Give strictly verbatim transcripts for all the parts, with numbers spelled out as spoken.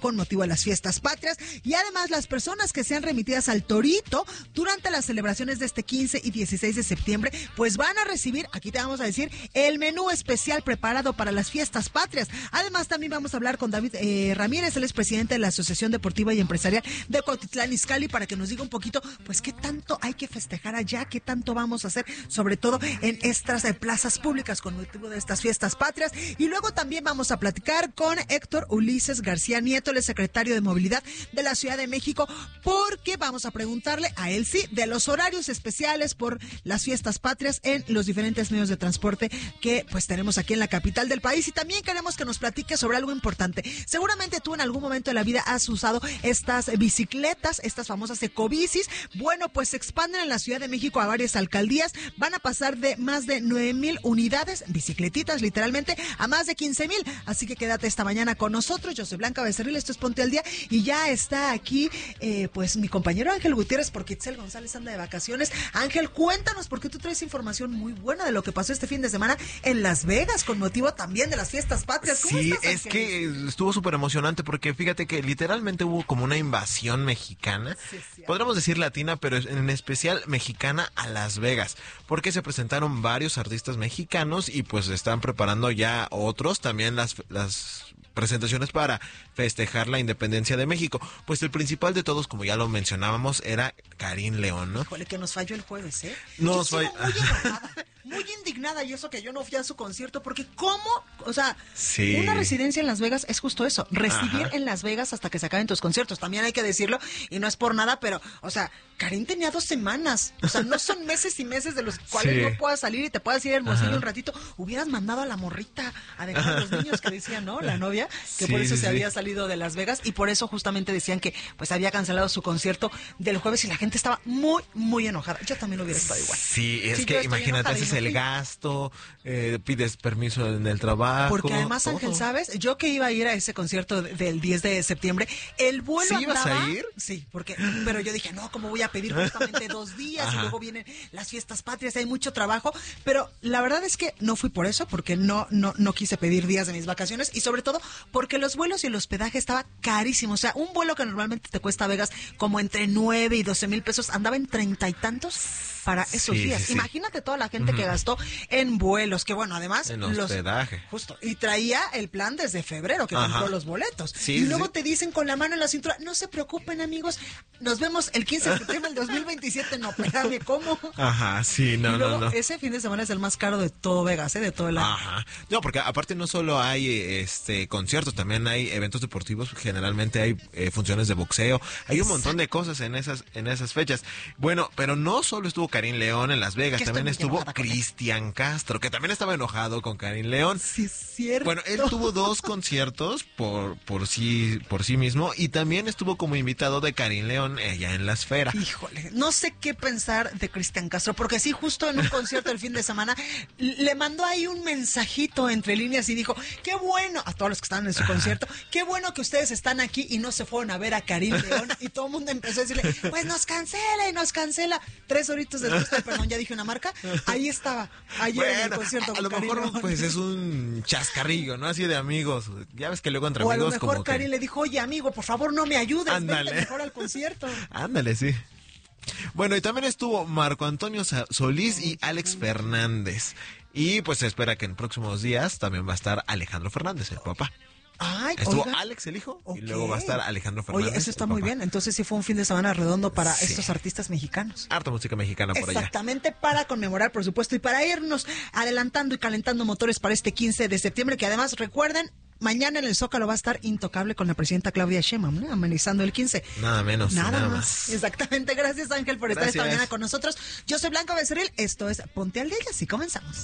con motivo de las fiestas patrias. Y además las personas que sean remitidas al Torito durante las celebraciones de este quince y dieciséis de septiembre, pues van a recibir, aquí te vamos a decir, el menú especial preparado para las fiestas patrias. Además también vamos a hablar con David eh, Ramírez, él es presidente de la Asociación Deportiva y Empresarial de Cuautitlán Izcalli, para que nos diga un poquito, pues qué tanto hay que festejar allá, qué tanto vamos a hacer, sobre todo en estas eh, plazas públicas con motivo de estas fiestas patrias. Y luego también vamos a platicar con Héctor Ulises García Nieto, el secretario de Movilidad de la Ciudad de México, porque vamos a preguntarle a él sí de los horarios especiales por las fiestas patrias en los diferentes medios de transporte que pues tenemos aquí en la capital del país. Y también queremos que nos platique sobre algo importante. Seguramente tú en algún momento de la vida has usado estas bicicletas, estas famosas ecobicis. Bueno, pues se expanden en la Ciudad de México a varias alcaldías. Van a pasar de más de nueve mil unidades, bicicletitas literalmente, a más de quince mil. Así que quédate esta mañana con nosotros. Yo soy Blanca Becerril, esto es Ponte al Día, y ya está aquí eh, pues mi compañero Ángel Gutiérrez, porque Itzel González anda de vacaciones. Ángel, cuéntanos, porque tú traes información muy buena de lo que pasó este fin de semana en Las Vegas con motivo también de las fiestas patrias. ¿Cómo sí, estás, es que estuvo súper emocionante porque fíjate que literalmente hubo como una invasión mexicana, sí, sí, podríamos decir latina, pero en especial mexicana a Las Vegas, porque se presentaron varios artistas mexicanos y pues están preparando ya otros también las las presentaciones para festejar la independencia de México. Pues el principal de todos, como ya lo mencionábamos, era Karin León, ¿no? Híjole, que nos falló el jueves, ¿eh? Nos falló. Muy enojada, muy indignada, y eso que yo no fui a su concierto, porque ¿cómo? O sea, sí. Una residencia en Las Vegas es justo eso, residir Ajá. en Las Vegas hasta que se acaben tus conciertos. También hay que decirlo, y no es por nada, pero, o sea, Karin tenía dos semanas. O sea, no son meses y meses de los cuales sí. no puedas salir y te puedas ir a Hermosillo Ajá. un ratito. Hubieras mandado a la morrita a dejar a los niños, que decían, ¿no? La novia, que sí, por eso sí, se sí. había salido de Las Vegas, y por eso justamente decían que pues había cancelado su concierto del jueves, y la gente estaba muy, muy enojada. Yo también hubiera estado igual. Sí, es sí, que imagínate, haces el gasto, eh, pides permiso en el trabajo. Porque además, todo. Ángel, ¿sabes? Yo que iba a ir a ese concierto del diez de septiembre, el vuelo ¿Sí andaba... ibas a ir? Sí, porque, pero yo dije, no, ¿cómo voy a pedir justamente dos días? Ajá. Y luego vienen las fiestas patrias, hay mucho trabajo. Pero la verdad es que no fui por eso, porque no, no, no quise pedir días de mis vacaciones, y sobre todo porque los vuelos y el hospedaje estaba carísimo. O sea, un vuelo que normalmente te cuesta a Vegas como entre nueve y doce mil pesos, andaba en treinta y tantos para esos sí, días. Sí, sí. Imagínate toda la gente uh-huh. que gastó en vuelos, que bueno, además... En hospedaje. Los, justo, y traía el plan desde febrero, que Ajá. compró los boletos. Sí, y luego sí. te dicen con la mano en la cintura, no se preocupen, amigos, nos vemos el quince de septiembre del dos mil veintisiete. No, espérame, ¿cómo? Ajá, sí, no, y luego, no, no. ese fin de semana es el más caro de todo Vegas, ¿eh? De todo el año. Ajá. No, porque aparte no solo hay este conciertos, también hay eventos deportivos, generalmente hay eh, funciones de boxeo, hay Exacto. un montón de cosas en esas en esas fechas. Bueno, pero no solo estuvo Karin León en Las Vegas, también estuvo Cristian Castro, que también estaba enojado con Karin León. Sí, es cierto. Bueno, él tuvo dos conciertos por por sí por sí mismo, y también estuvo como invitado de Karin León allá en La Esfera. Híjole, no sé qué pensar de Cristian Castro, porque sí, justo en un concierto el fin de semana le mandó ahí un mensajito entre líneas y dijo, qué bueno, a todos los que estaban en su Ajá. concierto, qué bueno que ustedes están aquí y no se fueron a ver a Karin León. Y todo el mundo empezó a decirle, pues nos cancela y nos cancela. Tres horitos después, perdón, ya dije una marca, ahí estaba, ayer bueno, en el concierto. A, a lo Karin mejor León. Pues es un chascarrillo, ¿no? Así de amigos. Ya ves que luego entre o amigos a lo mejor como Karin que... le dijo, oye amigo, por favor no me ayudes, Ándale. vente mejor al concierto. Ándale, sí. Bueno, y también estuvo Marco Antonio Solís y Alex Fernández. Y pues se espera que en próximos días también va a estar Alejandro Fernández, el papá. Ay, Estuvo oiga. Alex, el hijo, Okay. y luego va a estar Alejandro Fernández. Oye, eso está muy bien. Entonces sí fue un fin de semana redondo para sí. estos artistas mexicanos. Harta música mexicana por allá. Exactamente, para conmemorar, por supuesto, y para irnos adelantando y calentando motores para este quince de septiembre, que además, recuerden, mañana en el Zócalo va a estar Intocable con la presidenta Claudia Sheinbaum, ¿no? Amenizando el quince. Nada menos. Nada, nada más. más. Exactamente. Gracias, Ángel, por Gracias. estar esta mañana con nosotros. Yo soy Blanca Becerril. Esto es Ponte al Día, y así comenzamos.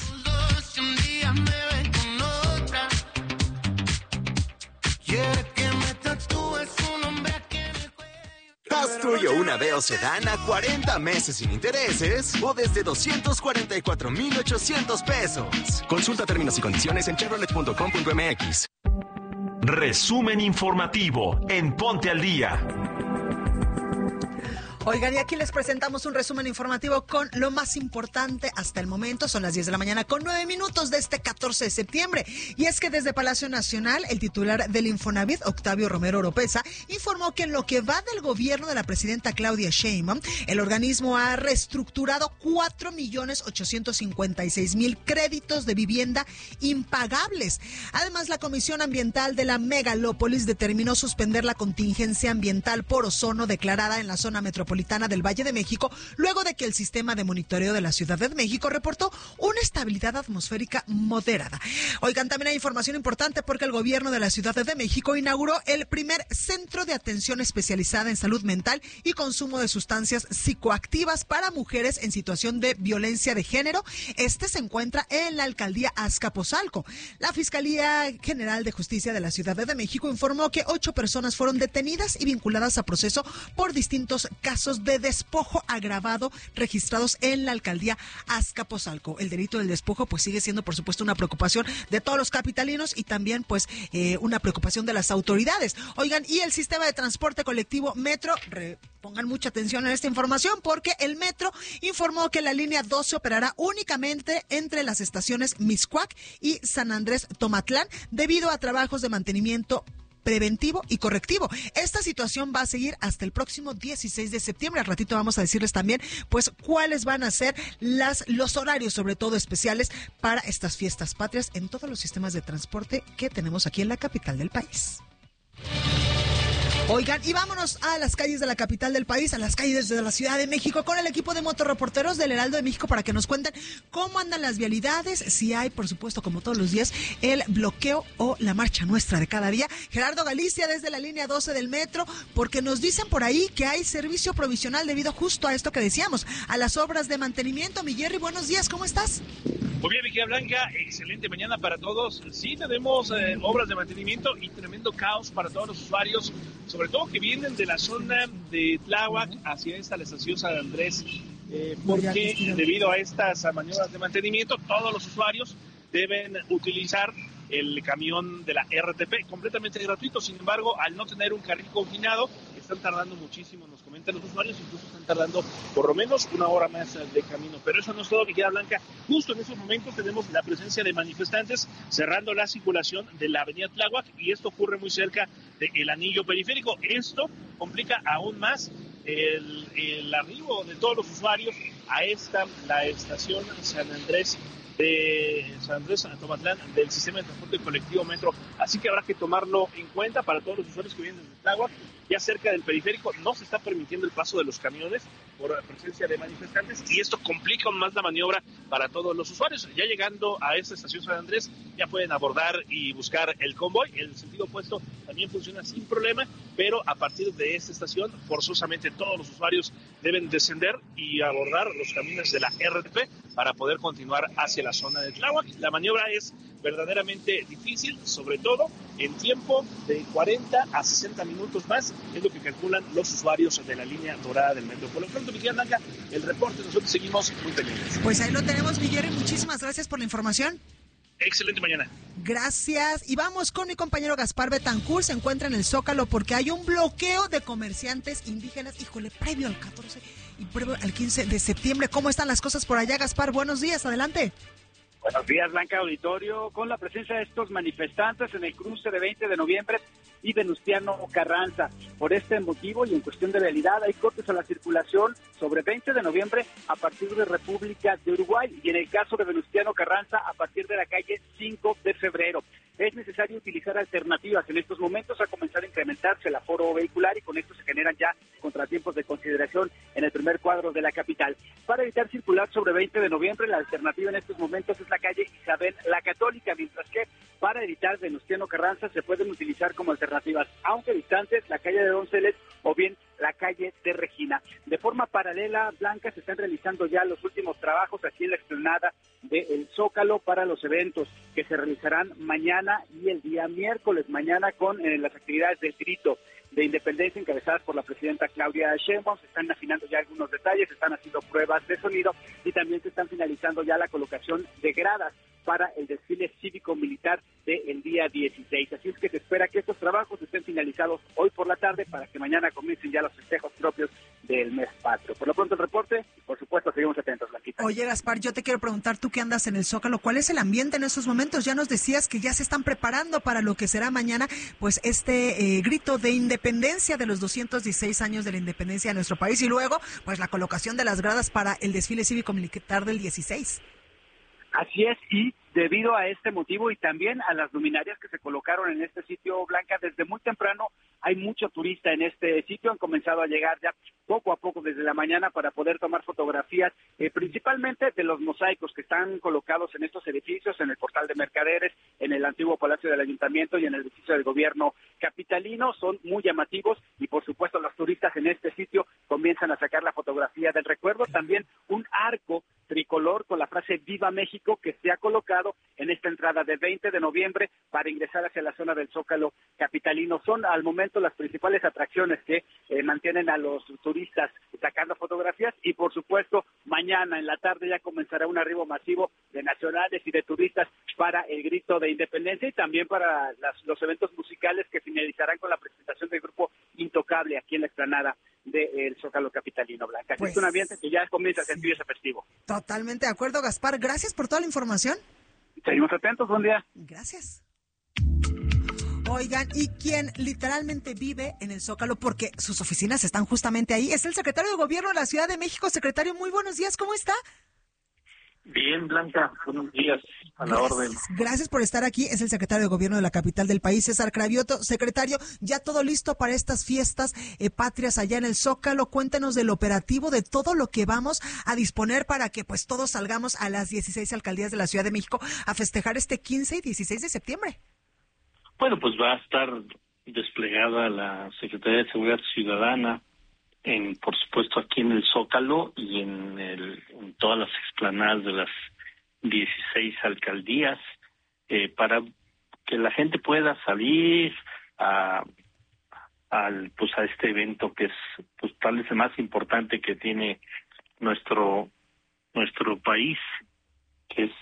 Haz tuyo una Veo Sedán a cuarenta meses sin intereses o desde doscientos cuarenta y cuatro mil ochocientos pesos. Consulta términos y condiciones en chevrolet punto com punto m x. Resumen informativo en Ponte al Día. Oigan, y aquí les presentamos un resumen informativo con lo más importante hasta el momento. Son las diez de la mañana con nueve minutos de este catorce de septiembre. Y es que desde Palacio Nacional, el titular del Infonavit, Octavio Romero Oropesa, informó que en lo que va del gobierno de la presidenta Claudia Sheinbaum, el organismo ha reestructurado cuatro millones ochocientos cincuenta y seis mil créditos de vivienda impagables. Además, la Comisión Ambiental de la Megalópolis determinó suspender la contingencia ambiental por ozono declarada en la zona metropolitana del Valle de México, luego de que el sistema de monitoreo de la Ciudad de México reportó una estabilidad atmosférica moderada. Oigan, también hay información importante porque el gobierno de la Ciudad de México inauguró el primer centro de atención especializada en salud mental y consumo de sustancias psicoactivas para mujeres en situación de violencia de género. Este se encuentra en la alcaldía Azcapotzalco. La Fiscalía General de Justicia de la Ciudad de México informó que ocho personas fueron detenidas y vinculadas a proceso por distintos casos de despojo agravado registrados en la alcaldía Azcapotzalco. El delito del despojo pues sigue siendo por supuesto una preocupación de todos los capitalinos y también pues eh, una preocupación de las autoridades. Oigan, y el sistema de transporte colectivo Metro, re, pongan mucha atención en esta información porque el Metro informó que la línea doce operará únicamente entre las estaciones Mixcoac y San Andrés Tomatlán debido a trabajos de mantenimiento preventivo y correctivo. Esta situación va a seguir hasta el próximo dieciséis de septiembre. Al ratito vamos a decirles también, pues, cuáles van a ser las, los horarios, sobre todo especiales, para estas fiestas patrias en todos los sistemas de transporte que tenemos aquí en la capital del país. Oigan, y vámonos a las calles de la capital del país, a las calles de la Ciudad de México, con el equipo de motorreporteros del Heraldo de México para que nos cuenten cómo andan las vialidades, si hay, por supuesto, como todos los días, el bloqueo o la marcha nuestra de cada día. Gerardo Galicia desde la línea doce del metro, porque nos dicen por ahí que hay servicio provisional debido justo a esto que decíamos, a las obras de mantenimiento. Mi Jerry, buenos días, ¿cómo estás? Muy bien, Vigía Blanca, excelente mañana para todos. Sí, tenemos eh, obras de mantenimiento y tremendo caos para todos los usuarios, sobre todo que vienen de la zona de Tláhuac hacia esta la estación San Andrés, eh, porque debido a estas maniobras de mantenimiento, todos los usuarios deben utilizar el camión de la R T P completamente gratuito. Sin embargo, al no tener un carril confinado, están tardando muchísimo, nos comentan los usuarios, incluso están tardando por lo menos una hora más de camino. Pero eso no es todo, Vigía Blanca. Justo en esos momentos tenemos la presencia de manifestantes cerrando la circulación de la avenida Tláhuac, y esto ocurre muy cerca del anillo periférico. Esto complica aún más el, el arribo de todos los usuarios a esta, la estación San Andrés de San Andrés a Tomatlán del sistema de transporte colectivo Metro. Así que habrá que tomarlo en cuenta para todos los usuarios que vienen de Tláhuac. Ya cerca del periférico no se está permitiendo el paso de los camiones por la presencia de manifestantes, y esto complica aún más la maniobra para todos los usuarios. Ya llegando a esta estación San Andrés, ya pueden abordar y buscar el convoy. El sentido opuesto también funciona sin problema, pero a partir de esta estación, forzosamente todos los usuarios deben descender y abordar los camiones de la R T P para poder continuar hacia la zona de Tláhuac. La maniobra es verdaderamente difícil, sobre todo en tiempo de cuarenta a sesenta minutos más, es lo que calculan los usuarios de la línea dorada del metro. Por lo pronto, Vigía Blanca, el reporte, nosotros seguimos muy pendientes. Pues ahí lo tenemos, Miguel, muchísimas gracias por la información. Excelente mañana. Gracias. Y vamos con mi compañero Gaspar Betancourt. Se encuentra en el Zócalo porque hay un bloqueo de comerciantes indígenas, híjole, previo al catorce y previo al quince de septiembre. ¿Cómo están las cosas por allá, Gaspar? Buenos días, adelante. Buenos días, Blanca Auditorio. Con la presencia de estos manifestantes en el cruce de veinte de noviembre y Venustiano Carranza. Por este motivo y en cuestión de realidad, hay cortes a la circulación sobre veinte de noviembre a partir de República de Uruguay, y en el caso de Venustiano Carranza a partir de la calle cinco de febrero. Es necesario utilizar alternativas. En estos momentos ha comenzado a incrementarse el aforo vehicular y con esto se generan ya contratiempos de consideración en el primer cuadro de la capital. Para evitar circular sobre veinte de noviembre, la alternativa en estos momentos es la calle Isabel la Católica, mientras que para evitar Venustiano Carranza se pueden utilizar como alternativas, aunque distantes, la calle de Donceles o bien la calle de Regina. De forma paralela, Blanca, se están realizando ya los últimos trabajos aquí en la explanada del Zócalo para los eventos que se realizarán mañana y el día miércoles, mañana con eh, las actividades del grito de independencia encabezadas por la presidenta Claudia Sheinbaum. Se están afinando ya algunos detalles, se están haciendo pruebas de sonido y también se están finalizando ya la colocación de gradas para el desfile cívico-militar del día dieciséis. Así es que se espera que estos trabajos estén finalizados hoy por la tarde para que mañana comiencen ya los festejos propios del mes patrio. Por lo pronto el reporte y por supuesto seguimos atentos, Blanquita. Oye, Gaspar, yo te quiero preguntar, tú que andas en el Zócalo, ¿cuál es el ambiente en estos momentos? Ya nos decías que ya se están preparando para lo que será mañana, pues este eh, grito de independencia de los doscientos dieciséis años de la independencia de nuestro país y luego, pues la colocación de las gradas para el desfile cívico-militar del dieciséis. Así es, y debido a este motivo y también a las luminarias que se colocaron en este sitio, Blanca, desde muy temprano hay mucho turista en este sitio, han comenzado a llegar ya poco a poco desde la mañana para poder tomar fotografías, eh, principalmente de los mosaicos que están colocados en estos edificios, en el Portal de Mercaderes, en el antiguo Palacio del Ayuntamiento y en el edificio del Gobierno capitalino, son muy llamativos y por supuesto los turistas en este sitio comienzan a sacar la fotografía del recuerdo, también un arco tricolor con la frase Viva México que se ha colocado en esta entrada de veinte de noviembre para ingresar hacia la zona del Zócalo capitalino. Son al momento las principales atracciones que eh, mantienen a los turistas sacando fotografías y por supuesto mañana en la tarde ya comenzará un arribo masivo de nacionales y de turistas para el grito de independencia y también para las, los eventos musicales que finalizarán con la presentación del grupo Intocable aquí en la explanada del Zócalo capitalino, Blanca. Pues, es un ambiente que ya comienza a sentirse festivo. Totalmente de acuerdo, Gaspar. Gracias por toda la información. Seguimos atentos, buen día. Gracias. Oigan, y quien literalmente vive en el Zócalo porque sus oficinas están justamente ahí es el secretario de Gobierno de la Ciudad de México. Secretario, muy buenos días, ¿cómo está? Bien, Blanca, buenos días, a la gracias, orden. Gracias por estar aquí. Es el secretario de Gobierno de la capital del país, César Cravioto. Secretario, ya todo listo para estas fiestas eh, patrias allá en el Zócalo. Cuéntanos del operativo, de todo lo que vamos a disponer para que pues todos salgamos a las dieciséis alcaldías de la Ciudad de México a festejar este quince y dieciséis de septiembre. Bueno, pues va a estar desplegada la Secretaría de Seguridad Ciudadana, en, por supuesto aquí en el Zócalo y en, el, en todas las explanadas de las dieciséis alcaldías, eh, para que la gente pueda salir a, al, pues a este evento que es pues tal vez el más importante que tiene nuestro nuestro país, que es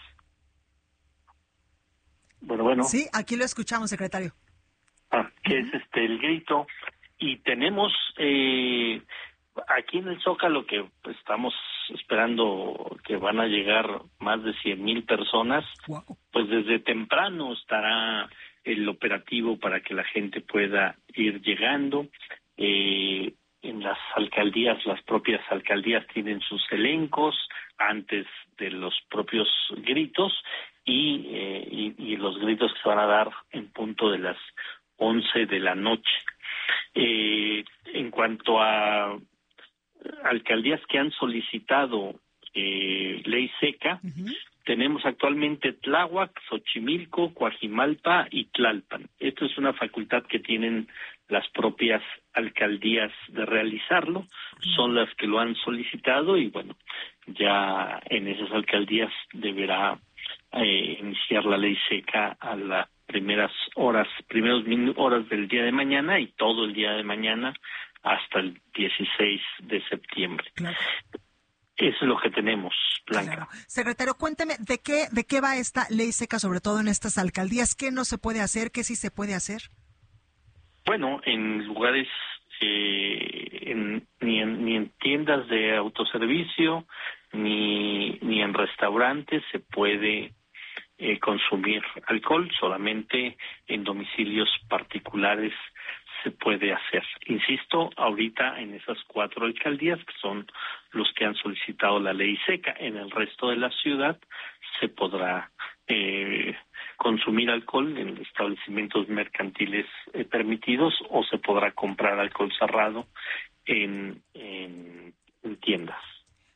bueno bueno sí, aquí lo escuchamos, secretario. Ah, que uh-huh. es este el grito. Y tenemos eh, aquí en el Zócalo que pues, estamos esperando que van a llegar más de cien mil personas. Wow. Pues desde temprano estará el operativo para que la gente pueda ir llegando. Eh, en las alcaldías, las propias alcaldías tienen sus elencos antes de los propios gritos y, eh, y, y los gritos que se van a dar en punto de las once de la noche. Eh, en cuanto a alcaldías que han solicitado eh, ley seca, uh-huh. tenemos actualmente Tláhuac, Xochimilco, Coajimalpa y Tlalpan. Esto es una facultad que tienen las propias alcaldías de realizarlo, uh-huh. son las que lo han solicitado y bueno, ya en esas alcaldías deberá eh, iniciar la ley seca a las primeras horas, primeros minu- horas del día de mañana y todo el día de mañana hasta el dieciséis de septiembre. Claro. Eso es lo que tenemos, Blanca. Claro. Secretario, cuénteme, ¿de qué de qué va esta ley seca, sobre todo en estas alcaldías? ¿Qué no se puede hacer? ¿Qué sí se puede hacer? Bueno, en lugares, eh, en, ni, en, ni en tiendas de autoservicio, ni, ni en restaurantes se puede Eh, consumir alcohol, solamente en domicilios particulares se puede hacer. Insisto, ahorita en esas cuatro alcaldías que son los que han solicitado la ley seca, en el resto de la ciudad se podrá eh, consumir alcohol en establecimientos mercantiles eh, permitidos o se podrá comprar alcohol cerrado en, en, en tiendas.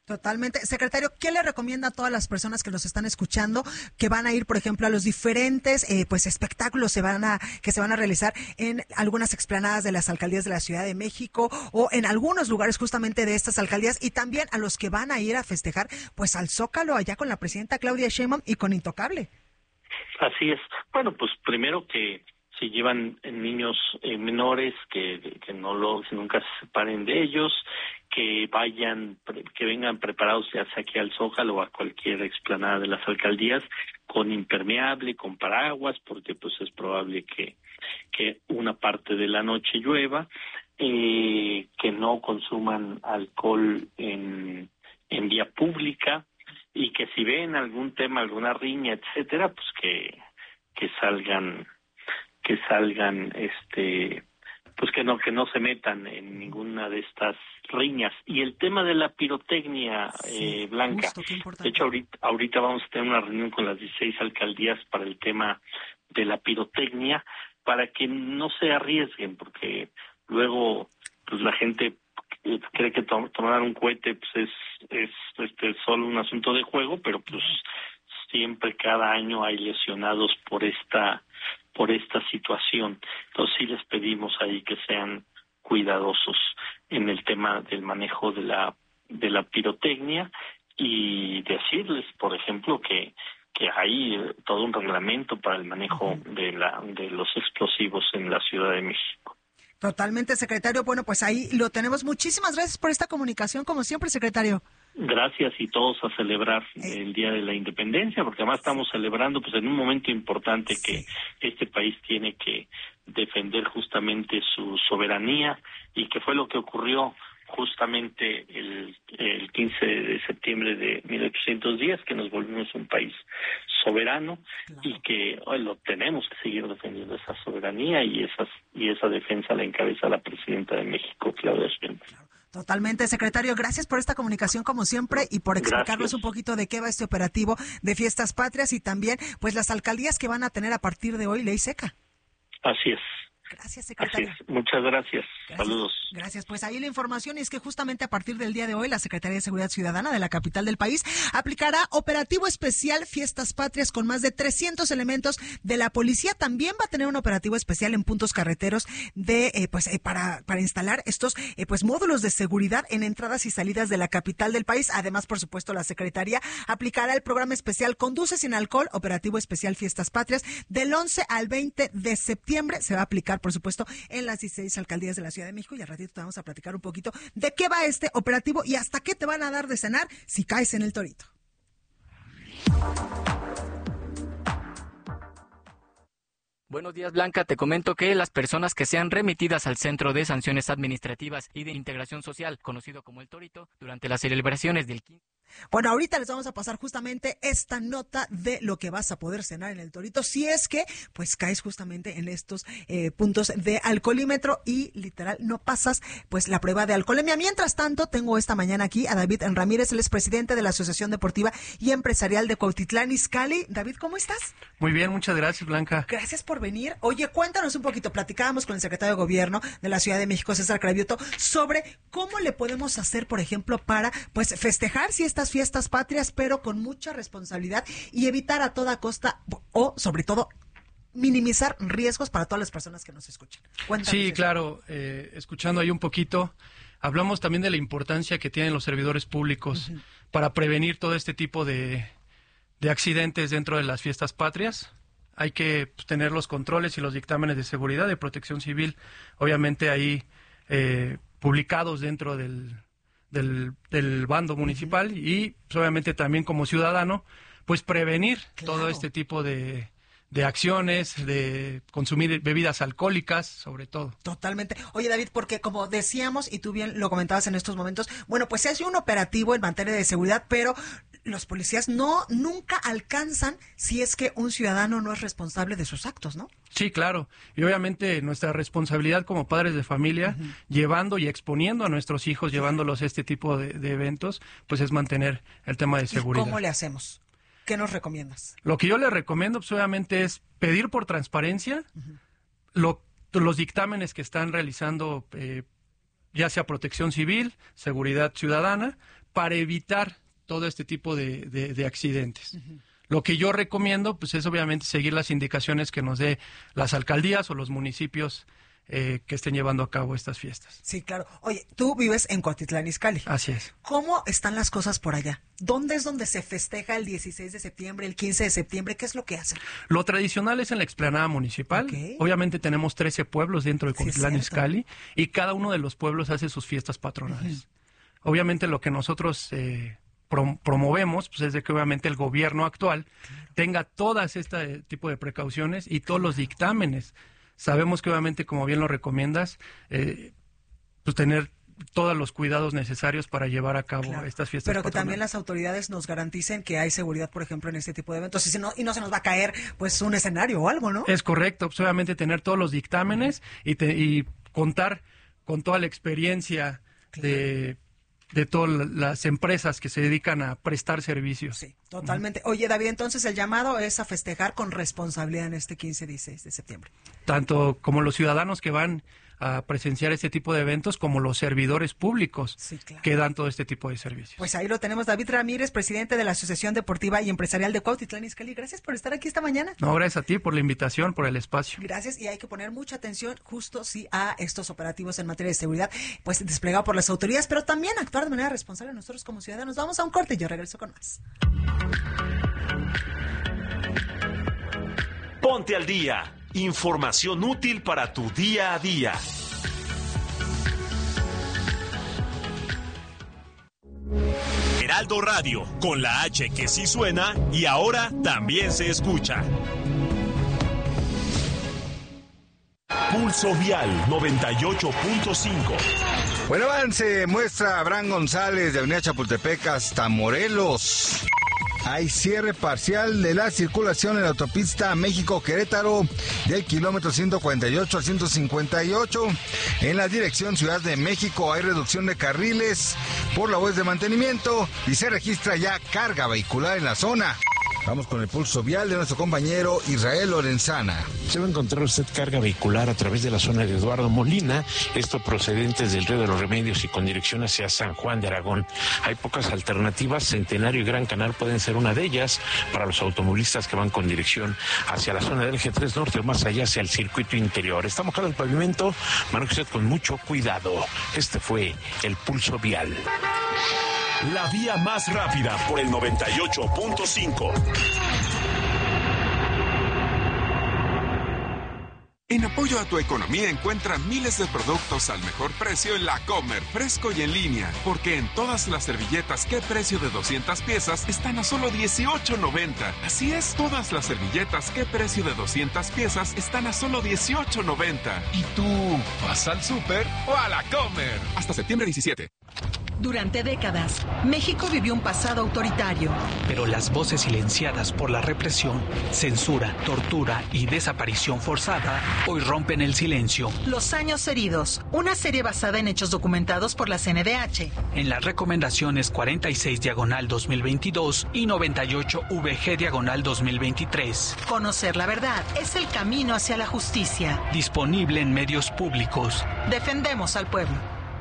Totalmente. Secretario, ¿qué le recomienda a todas las personas que nos están escuchando que van a ir, por ejemplo, a los diferentes eh, pues espectáculos se van a, que se van a realizar en algunas explanadas de las alcaldías de la Ciudad de México o en algunos lugares justamente de estas alcaldías, y también a los que van a ir a festejar pues al Zócalo allá con la presidenta Claudia Sheinbaum y con Intocable? Así es. Bueno, pues primero que si llevan niños eh, menores, que, que no lo, que nunca se separen de ellos, que vayan, que vengan preparados ya sea aquí al Zócalo o a cualquier explanada de las alcaldías con impermeable, con paraguas, porque pues es probable que, que una parte de la noche llueva, eh, que no consuman alcohol en, en vía pública, y que si ven algún tema, alguna riña, etcétera, pues que, que salgan que salgan este pues que no que no se metan en ninguna de estas riñas. Y el tema de la pirotecnia, sí, eh, Blanca, justo, de hecho ahorita, ahorita vamos a tener una reunión con las dieciséis alcaldías para el tema de la pirotecnia, para que no se arriesguen, porque luego pues la gente cree que to- tomar un cohete pues es es este solo un asunto de juego, pero pues siempre cada año hay lesionados por esta por esta situación. Entonces sí les pedimos ahí que sean cuidadosos en el tema del manejo de la de la pirotecnia, y decirles, por ejemplo, que que hay todo un reglamento para el manejo de la de los explosivos en la Ciudad de México. Totalmente, secretario. Bueno, pues ahí lo tenemos. Muchísimas gracias por esta comunicación, como siempre, secretario. Gracias, y todos a celebrar el Día de la Independencia, porque además estamos celebrando pues en un momento importante que este país tiene que defender justamente su soberanía, y que fue lo que ocurrió justamente el, el quince de septiembre de mil ochocientos diez, que nos volvimos un país soberano, claro, y que hoy lo tenemos que seguir defendiendo esa soberanía, y esas y esa defensa la encabeza la presidenta de México, Claudia Sheinbaum. Claro. Totalmente, secretario. Gracias por esta comunicación, como siempre, y por explicarnos Gracias. un poquito de qué va este operativo de Fiestas Patrias, y también pues las alcaldías que van a tener a partir de hoy ley seca. Así es. Gracias, secretario. Así es. Muchas gracias. gracias. Saludos. Gracias. Pues ahí la información, y es que justamente a partir del día de hoy la Secretaría de Seguridad Ciudadana de la capital del país aplicará operativo especial Fiestas Patrias con más de trescientos elementos de la policía. También va a tener un operativo especial en puntos carreteros de eh, pues eh, para para instalar estos eh, pues módulos de seguridad en entradas y salidas de la capital del país. Además, por supuesto, la Secretaría aplicará el programa especial Conduce sin alcohol, operativo especial Fiestas Patrias, del once al veinte de septiembre. Se va a aplicar, por supuesto, en las dieciséis alcaldías de la Ciudad de México, y al ratito te vamos a platicar un poquito de qué va este operativo y hasta qué te van a dar de cenar si caes en el torito. Buenos días, Blanca. Te comento que las personas que sean remitidas al Centro de Sanciones Administrativas y de Integración Social, conocido como el Torito, durante las celebraciones del quince. Bueno, ahorita les vamos a pasar justamente esta nota de lo que vas a poder cenar en el Torito, si es que pues caes justamente en estos eh, puntos de alcoholímetro y literal no pasas pues la prueba de alcoholemia. Mientras tanto, tengo esta mañana aquí a David Ramírez, él es presidente de la Asociación Deportiva y Empresarial de Cuautitlán Izcalli. David, ¿cómo estás? Muy bien, muchas gracias, Blanca. Gracias por venir. Oye, cuéntanos un poquito, platicábamos con el secretario de Gobierno de la Ciudad de México, César Cravioto, sobre cómo le podemos hacer, por ejemplo, para pues festejar si estas fiestas patrias, pero con mucha responsabilidad y evitar a toda costa, o sobre todo minimizar riesgos para todas las personas que nos escuchan. Cuéntanos sí, eso. claro, eh, escuchando ahí un poquito, hablamos también de la importancia que tienen los servidores públicos uh-huh. para prevenir todo este tipo de, de accidentes dentro de las fiestas patrias. Hay que pues, tener los controles y los dictámenes de seguridad, de protección civil, obviamente ahí eh, publicados dentro del Del, del bando municipal, y pues, obviamente también como ciudadano pues prevenir claro. todo este tipo de, de acciones, de consumir bebidas alcohólicas sobre todo. Totalmente. Oye, David, porque como decíamos y tú bien lo comentabas en estos momentos, bueno, pues se hace un operativo en materia de seguridad, pero los policías no nunca alcanzan si es que un ciudadano no es responsable de sus actos, ¿no? Sí, claro. Y obviamente nuestra responsabilidad como padres de familia, uh-huh. llevando y exponiendo a nuestros hijos, llevándolos a este tipo de, de eventos, pues es mantener el tema de seguridad. ¿Y cómo le hacemos? ¿Qué nos recomiendas? Lo que yo le recomiendo, pues obviamente, es pedir por transparencia uh-huh. lo, los dictámenes que están realizando, eh, ya sea Protección Civil, Seguridad Ciudadana, para evitar todo este tipo de, de, de accidentes. Uh-huh. Lo que yo recomiendo pues es obviamente seguir las indicaciones que nos dé las alcaldías o los municipios eh, que estén llevando a cabo estas fiestas. Sí, claro. Oye, tú vives en Cuautitlán Izcalli. Así es. ¿Cómo están las cosas por allá? ¿Dónde es donde se festeja el dieciséis de septiembre, el quince de septiembre? ¿Qué es lo que hacen? Lo tradicional es en la explanada municipal. Okay. Obviamente tenemos trece pueblos dentro de Cuautitlán sí, Izcalli y cada uno de los pueblos hace sus fiestas patronales. Uh-huh. Obviamente lo que nosotros eh, prom- promovemos pues es de que obviamente el gobierno actual claro. tenga todas este tipo de precauciones y todos los dictámenes. Sabemos que obviamente, como bien lo recomiendas, eh, pues tener todos los cuidados necesarios para llevar a cabo claro. estas fiestas Pero que patronales. también las autoridades nos garanticen que hay seguridad, por ejemplo, en este tipo de eventos, y, si no, y no se nos va a caer pues un escenario o algo, ¿no? Es correcto, pues, obviamente tener todos los dictámenes y, te, y contar con toda la experiencia claro. de... de todas las empresas que se dedican a prestar servicios. Sí, totalmente. Uh-huh. Oye, David, entonces el llamado es a festejar con responsabilidad en este quince y dieciséis de septiembre. Tanto como los ciudadanos que van a presenciar este tipo de eventos, como los servidores públicos sí, claro. que dan todo este tipo de servicios. Pues ahí lo tenemos, David Ramírez, presidente de la Asociación Deportiva y Empresarial de Cuautitlán Izcalli. Gracias por estar aquí esta mañana. No, gracias a ti por la invitación, por el espacio. Gracias, y hay que poner mucha atención justo sí a estos operativos en materia de seguridad, pues desplegado por las autoridades, pero también actuar de manera responsable nosotros como ciudadanos. Vamos a un corte y yo regreso con más. Ponte al día. Información útil para tu día a día. Heraldo Radio, con la H que sí suena y ahora también se escucha. Pulso Vial noventa y ocho punto cinco. Buen avance muestra Abraham González de Avenida Chapultepec hasta Morelos. Hay cierre parcial de la circulación en la autopista México-Querétaro del kilómetro ciento cuarenta y ocho al ciento cincuenta y ocho. En la dirección Ciudad de México hay reducción de carriles por labores de mantenimiento y se registra ya carga vehicular en la zona. Vamos con el pulso vial de nuestro compañero Israel Lorenzana. Se va a encontrar usted carga vehicular a través de la zona de Eduardo Molina, esto procedentes del Río de los Remedios y con dirección hacia San Juan de Aragón. Hay pocas alternativas, Centenario y Gran Canal pueden ser una de ellas para los automovilistas que van con dirección hacia la zona del G tres Norte o más allá hacia el circuito interior. Está mojado el pavimento, maneje usted con mucho cuidado. Este fue el pulso vial. La vía más rápida por el noventa y ocho punto cinco. En apoyo a tu economía encuentra miles de productos al mejor precio en La Comer, fresco y en línea. Porque en todas las servilletas, ¿qué precio de doscientas piezas? Están a solo dieciocho noventa. Así es, todas las servilletas, ¿qué precio de doscientas piezas? Están a solo dieciocho noventa. ¿Y tú vas al súper o a La Comer? Hasta septiembre diecisiete. Durante décadas, México vivió un pasado autoritario. Pero las voces silenciadas por la represión, censura, tortura y desaparición forzada hoy rompen el silencio. Los años heridos, una serie basada en hechos documentados por la C N D H. En las recomendaciones cuarenta y seis diagonal dos mil veintidós y noventa y ocho V G diagonal dos mil veintitrés. Conocer la verdad es el camino hacia la justicia. Disponible en medios públicos. Defendemos al pueblo.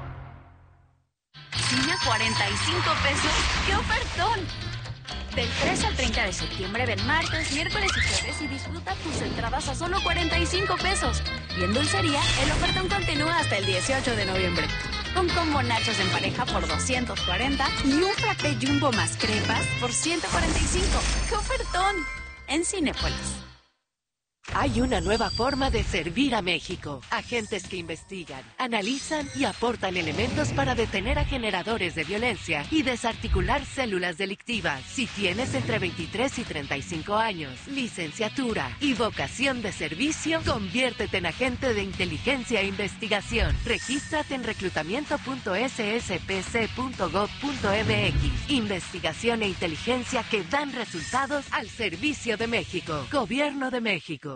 ¿Cine a cuarenta y cinco pesos? ¡Qué ofertón! Del tres al treinta de septiembre ven martes, miércoles y jueves y disfruta tus entradas a solo cuarenta y cinco pesos. Y en dulcería, el ofertón continúa hasta el dieciocho de noviembre. Con combo nachos en pareja por doscientos cuarenta y un frappé jumbo más crepas por ciento cuarenta y cinco. ¡Qué ofertón! En Cinépolis. Hay una nueva forma de servir a México. Agentes que investigan, analizan y aportan elementos para detener a generadores de violencia y desarticular células delictivas. Si tienes entre veintitrés y treinta y cinco años, licenciatura y vocación de servicio, conviértete en agente de inteligencia e investigación. Regístrate en reclutamiento punto s s p c punto gov punto m x. Investigación e inteligencia que dan resultados al servicio de México. Gobierno de México.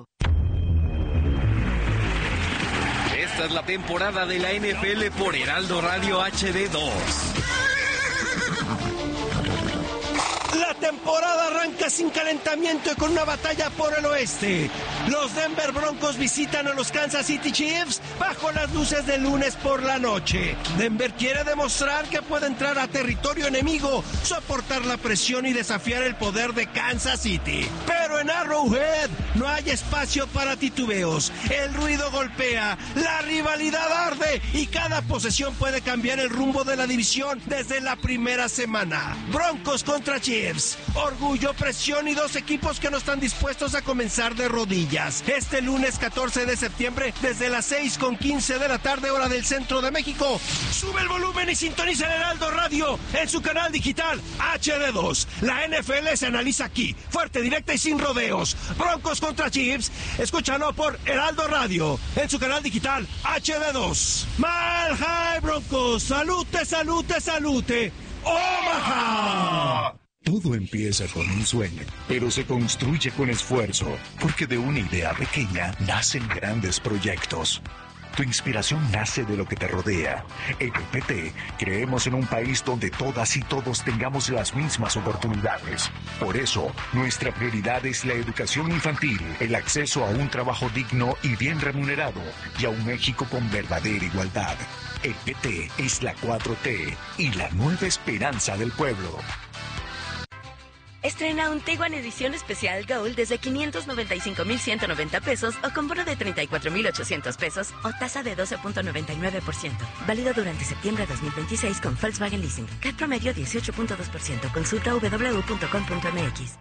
Esta es la temporada de la N F L por Heraldo Radio H D dos. La temporada arranca sin calentamiento y con una batalla por el oeste. Los Denver Broncos visitan a los Kansas City Chiefs bajo las luces del lunes por la noche. Denver quiere demostrar que puede entrar a territorio enemigo, soportar la presión y desafiar el poder de Kansas City. Pero en Arrowhead no hay espacio para titubeos. El ruido golpea, la rivalidad arde y cada posesión puede cambiar el rumbo de la división desde la primera semana. Broncos contra Chiefs. Orgullo, presión y dos equipos que no están dispuestos a comenzar de rodillas. Este lunes catorce de septiembre desde las seis con quince de la tarde hora del centro de México. Sube el volumen y sintoniza el Heraldo Radio en su canal digital H D dos. La N F L se analiza aquí, fuerte, directa y sin rodeos. Broncos contra Chiefs, escúchalo por Heraldo Radio en su canal digital H D dos. Mal High Broncos, salute, salute, salute. ¡Omaha! Todo empieza con un sueño, pero se construye con esfuerzo, porque de una idea pequeña nacen grandes proyectos. Tu inspiración nace de lo que te rodea. En P P T creemos en un país donde todas y todos tengamos las mismas oportunidades. Por eso, nuestra prioridad es la educación infantil, el acceso a un trabajo digno y bien remunerado, y a un México con verdadera igualdad. El P T es la cuatro T y la nueva esperanza del pueblo. Estrena un Tiguan Edición Especial Gold desde quinientos noventa y cinco mil ciento noventa pesos o con bono de treinta y cuatro mil ochocientos pesos o tasa de doce punto noventa y nueve por ciento. Válido durante septiembre de dos mil veintiséis con Volkswagen Leasing. C A T promedio dieciocho punto dos por ciento. Consulta doble u doble u doble u punto com punto m x.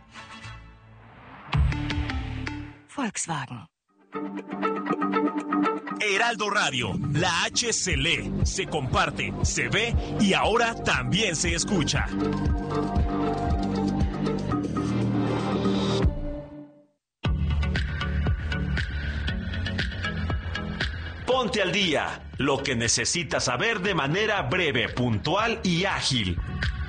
Volkswagen. Heraldo Radio, la H se lee, se comparte, se ve y ahora también se escucha. Ponte al día, lo que necesitas saber de manera breve, puntual y ágil.